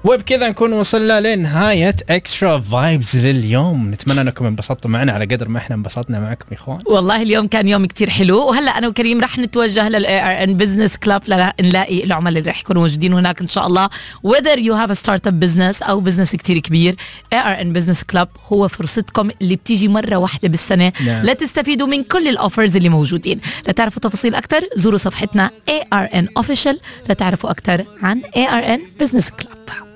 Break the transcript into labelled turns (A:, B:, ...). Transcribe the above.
A: وبكذا نكون وصلنا لنهاية اكسترا فايبز لليوم. نتمنى انكم انبسطتوا معنا على قدر ما احنا انبسطنا معكم يا اخوان.
B: والله اليوم كان يوم كتير حلو، وهلا انا وكريم رح نتوجه للARN Business Club لنلاقي العملاء اللي رح يكونوا موجودين هناك ان شاء الله. whether you have a startup business او بزنس كتير كبير، ARN Business Club هو فرصتكم اللي بتيجي مرة واحدة بالسنة.
A: نعم.
B: لتستفيدوا من كل الاوفرز اللي موجودين. لتعرفوا تفاصيل اكثر زوروا صفحتنا ARN Official لتعرفوا اكثر عن ARN Business Club.